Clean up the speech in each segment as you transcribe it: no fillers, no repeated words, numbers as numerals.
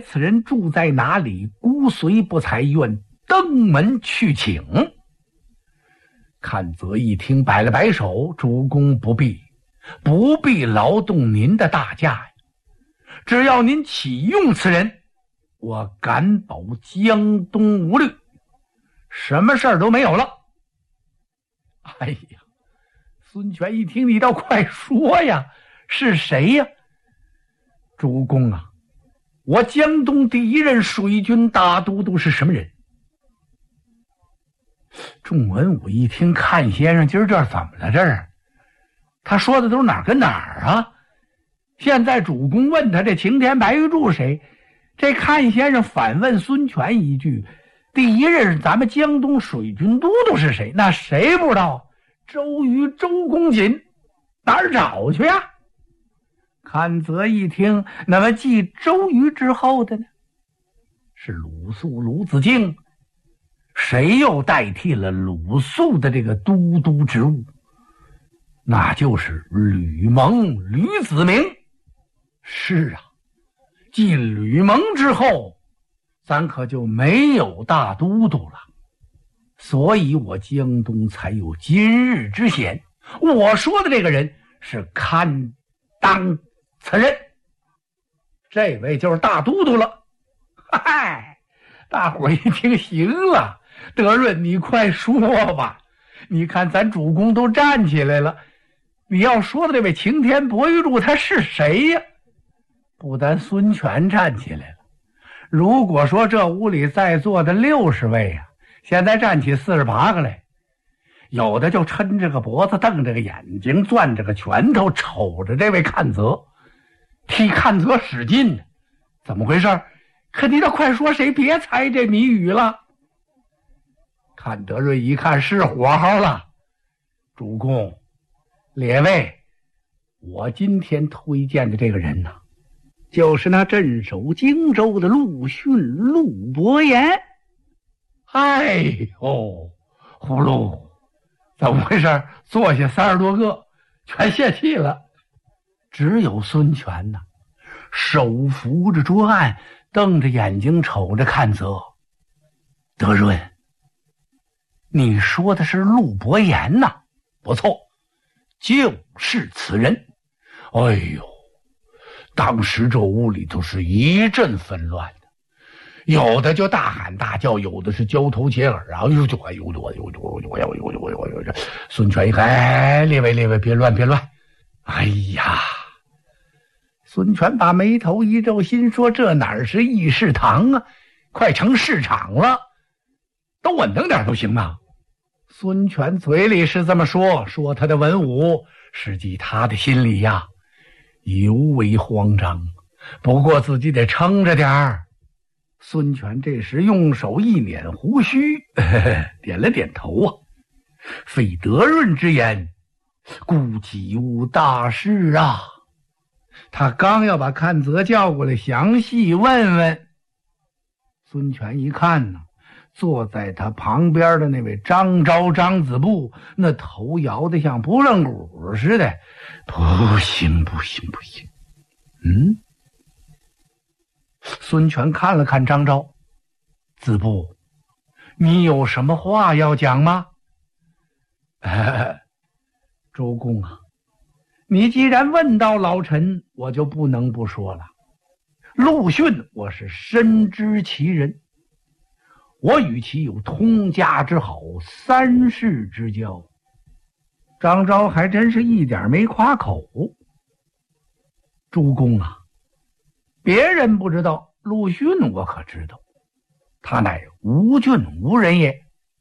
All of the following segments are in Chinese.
此人住在哪里，孤随不才，愿登门去请。阚泽一听，摆了摆手，主公不必劳动您的大驾呀，只要您启用此人，我敢保江东无虑，什么事儿都没有了。哎呀，孙权一听，你倒快说呀，是谁呀？主公啊，我江东第一任水军大都督是什么人？众文武一听，阚先生今儿这怎么了？这儿他说的都是哪儿跟哪儿啊？现在主公问他这擎天白玉柱谁，这阚先生反问孙权一句，第一任咱们江东水军都督是谁？那谁不知道？周瑜，周公瑾，哪儿找去呀？阚泽一听，那么继周瑜之后的呢？是鲁肃、鲁子敬。谁又代替了鲁肃的这个都督职务？那就是吕蒙、吕子明。是啊，继吕蒙之后，咱可就没有大都督了，所以我江东才有今日之险。我说的这个人是堪当此人，这位就是大都督了。嗨，大伙一听，行了，德润你快说吧，你看咱主公都站起来了，你要说的这位擎天博玉柱他是谁呀？不但孙权站起来了，如果说这屋里在座的60位啊，现在站起48个来，有的就抻着个脖子，瞪着个眼睛，攥着个拳头，瞅着这位阚泽，替阚泽使劲。怎么回事？可你倒快说，谁别猜这谜语了。阚德瑞一看是火候了，主公列位，我今天推荐的这个人呢，就是那镇守荆州的陆逊陆伯言。哎呦，葫芦怎么回事？坐下30多个全泄气了，只有孙权呢，手扶着桌案，瞪着眼睛瞅着阚泽。德润，你说的是陆伯言呐？不错，就是此人。哎呦，当时这屋里头是一阵纷乱的，有的就大喊大叫，有的是交头接耳啊！孙权一看，哎，列位别乱！哎呀，孙权把眉头一皱，心说这哪是议事堂啊，快成市场了，都稳当点都行啊。孙权嘴里是这么说他的文武，实际他的心里呀尤为慌张，不过自己得撑着点儿。孙权这时用手一捻胡须，点了点头啊，非德润之言，故己无大事啊。他刚要把阚泽叫过来详细问问，孙权一看呢，坐在他旁边的那位张昭、张子布，那头摇得像拨浪鼓似的。不行。孙权看了看张昭，子布，你有什么话要讲吗？周公啊，你既然问到老臣，我就不能不说了。陆逊我是深知其人，我与其有通家之好，3世之交。张昭还真是一点没夸口。主公啊，别人不知道，陆逊我可知道，他乃吴郡吴人也。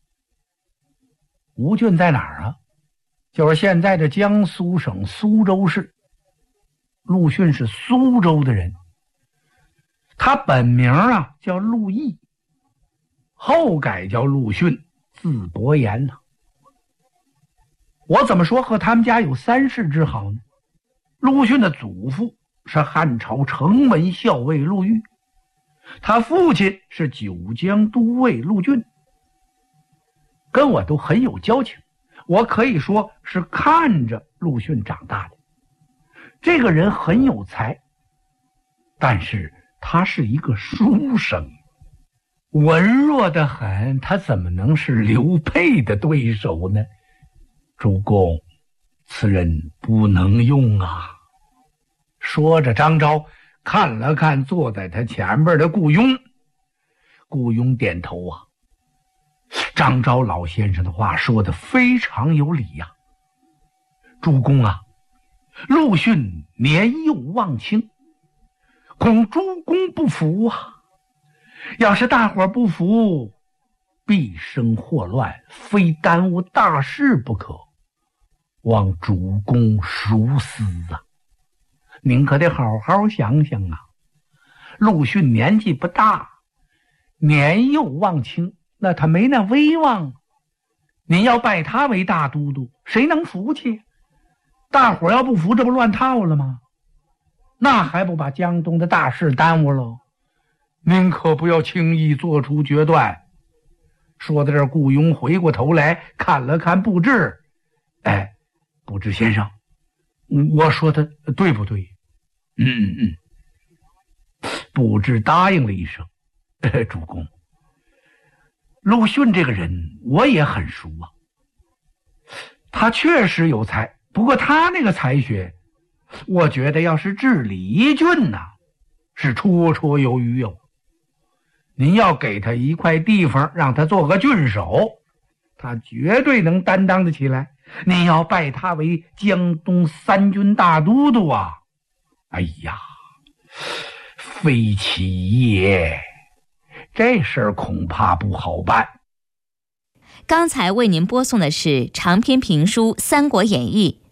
吴郡在哪儿啊？就是现在的江苏省苏州市。陆逊是苏州的人，他本名啊叫陆毅，后改叫陆逊，字伯言呢。我怎么说和他们家有3世之好呢？陆逊的祖父是汉朝城门校尉陆玉，他父亲是九江都尉陆俊，跟我都很有交情，我可以说是看着陆逊长大的。这个人很有才，但是他是一个书生，文弱得很，他怎么能是刘备的对手呢？主公，此人不能用啊。说着，张昭看了看坐在他前边的顾雍，顾雍点头啊。张昭老先生的话说得非常有理呀。主公啊，陆逊年幼忘亲，恐诸公不服啊。要是大伙不服，必生祸乱，非耽误大事不可。望主公熟思啊。您可得好好想想啊。陆逊年纪不大，年幼忘亲，那他没那威望。您要拜他为大都督，谁能服气？大伙要不服，这不乱套了吗？那还不把江东的大事耽误了？您可不要轻易做出决断。说到这儿，顾雍回过头来看了看布置。哎，布置先生，我说的对不对？布置答应了一声。主公，陆逊这个人我也很熟啊，他确实有才，不过他那个才学，我觉得要是治理郡呐，是绰绰有余哟。您要给他一块地方，让他做个郡守，他绝对能担当得起来。您要拜他为江东三军大都督啊，哎呀，非其也，这事儿恐怕不好办。 刚才为您播送的是长篇评书《三国演义》，